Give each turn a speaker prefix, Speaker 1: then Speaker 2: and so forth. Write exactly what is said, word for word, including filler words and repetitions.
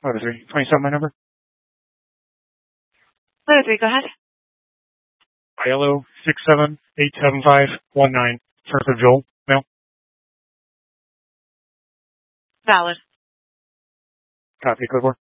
Speaker 1: Letter three. twenty-seven, my number.
Speaker 2: Letter three, go ahead.
Speaker 1: I L O six seven eight seven five one nine. First of Joel. Mail.
Speaker 2: Valid.
Speaker 1: Copy. Clipboard.